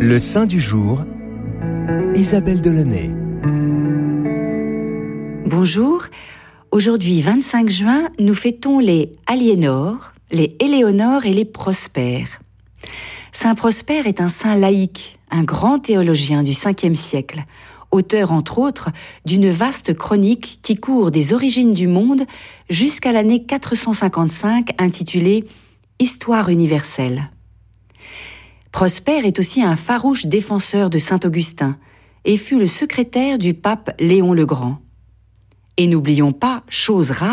Le saint du jour, Isabelle Delaunay. Bonjour, aujourd'hui 25 juin, nous fêtons les Aliénor, les Éléonore et les Prosper. Saint Prosper est un saint laïque, un grand théologien du 5e siècle, auteur entre autres d'une vaste chronique qui court des origines du monde jusqu'à l'année 455 intitulée « Histoire universelle ». Prosper est aussi un farouche défenseur de saint Augustin et fut le secrétaire du pape Léon le Grand. Et n'oublions pas, chose rare,